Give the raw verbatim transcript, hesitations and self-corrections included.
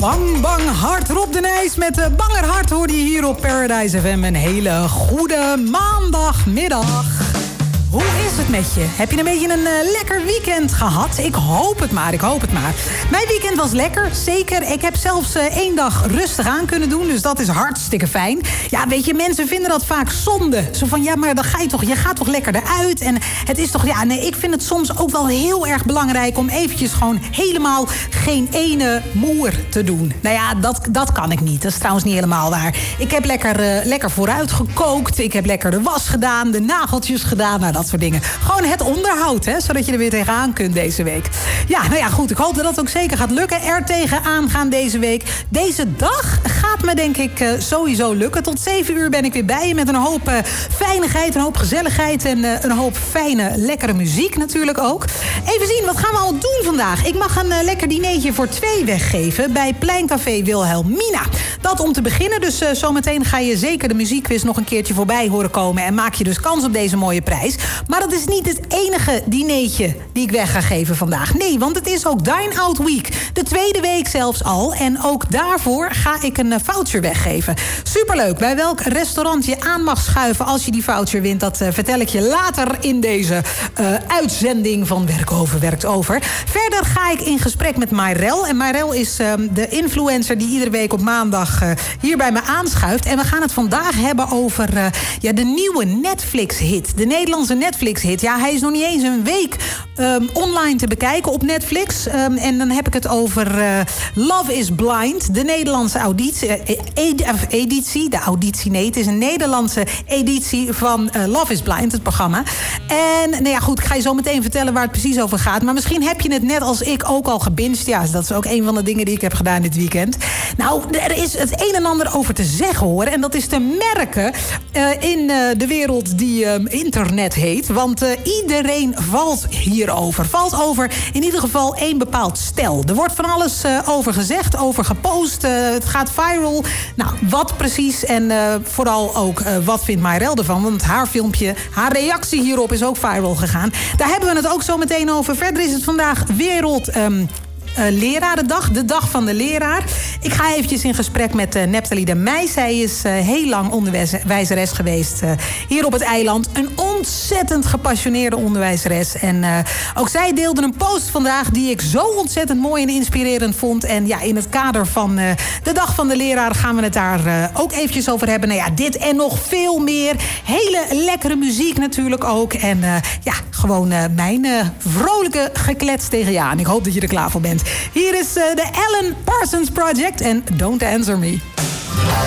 Bang Bang Hart. Rob de Nijs met uh, Banger Hart hoorde je hier op Paradise F M. Een hele goede maandagmiddag. Hoe is het met je? Heb je een beetje een uh, lekker weekend gehad? Ik hoop het maar, ik hoop het maar. Mijn weekend was lekker, zeker. Ik heb zelfs uh, één dag rustig aan kunnen doen, dus dat is hartstikke fijn. Ja, weet je, mensen vinden dat vaak zonde. Zo van, ja, maar dan ga je toch, je gaat toch lekker eruit? En het is toch, ja, nee, ik vind het soms ook wel heel erg belangrijk om eventjes gewoon helemaal geen ene moer te doen. Nou ja, dat, dat kan ik niet. Dat is trouwens niet helemaal waar. Ik heb lekker, uh, lekker vooruit gekookt. Ik heb lekker de was gedaan, de nageltjes gedaan. Nou, dat soort dingen. Gewoon het onderhoud, hè, zodat je er weer tegenaan kunt deze week. Ja, nou ja, goed. Ik hoop dat dat ook zeker gaat lukken. Er tegenaan gaan deze week. Deze dag gaat me denk ik uh, sowieso lukken. Tot zeven uur ben ik weer bij je met een hoop uh, fijnigheid, een hoop gezelligheid en uh, een hoop fijne, lekkere muziek natuurlijk ook. Even zien, wat gaan we al doen vandaag? Ik mag een uh, lekker dinertje voor twee weggeven bij Pleincafé Wilhelmina. Dat om te beginnen, dus uh, zometeen ga je zeker de muziekquiz nog een keertje voorbij horen komen en maak je dus kans op deze mooie prijs. Maar dat is niet het enige dinertje die ik weg ga geven vandaag. Nee, want het is ook Dine Out Week. De tweede week zelfs al. En ook daarvoor ga ik een voucher weggeven. Superleuk. Bij welk restaurant je aan mag schuiven als je die voucher wint, dat uh, vertel ik je later in deze uh, uitzending van Werk Over Werkt Over. Verder ga ik in gesprek met Mayrel. En Mayrel is uh, de influencer die iedere week op maandag uh, hier bij me aanschuift. En we gaan het vandaag hebben over uh, ja, de nieuwe Netflix-hit. De Nederlandse Netflix-hit. Ja, hij is nog niet eens een week um, online te bekijken op Netflix. Um, en dan heb ik het over uh, Love is Blind. De Nederlandse auditie, uh, ed- editie. De auditie, nee. Het is een Nederlandse editie van uh, Love is Blind, het programma. En nou ja, goed, ik ga je zo meteen vertellen waar het precies over gaat. Maar misschien heb je het net als ik ook al gebinged. Ja, dat is ook een van de dingen die ik heb gedaan dit weekend. Nou, er is het een en ander over te zeggen, hoor. En dat is te merken uh, in uh, de wereld die uh, internet heet. Want uh, iedereen valt hierover. Valt over in ieder geval één bepaald stel. Er wordt van alles uh, over gezegd, over gepost. Uh, het gaat viral. Nou, wat precies en uh, vooral ook uh, wat vindt Mayrel ervan? Want haar filmpje, haar reactie hierop is ook viral gegaan. Daar hebben we het ook zo meteen over. Verder is het vandaag wereld... Um, Uh, lerarendag, de dag van de leraar. Ik ga eventjes in gesprek met uh, Neptali de Meijs. Zij is uh, heel lang onderwijzeres geweest uh, hier op het eiland. Een ontzettend gepassioneerde onderwijzeres. En uh, ook zij deelde een post vandaag die ik zo ontzettend mooi en inspirerend vond. En ja, in het kader van uh, de dag van de leraar gaan we het daar uh, ook eventjes over hebben. Nou ja, dit en nog veel meer. Hele lekkere muziek natuurlijk ook. En uh, ja, gewoon uh, mijn uh, vrolijke geklets tegen je aan. Ik hoop dat je er klaar voor bent. Hier is uh, de Alan Parsons Project en Don't Answer Me.